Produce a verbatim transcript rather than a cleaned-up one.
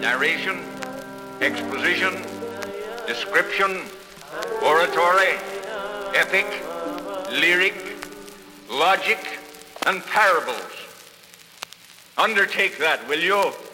narration, exposition, description, oratory, epic, lyric, logic, and parables. Undertake that, will you?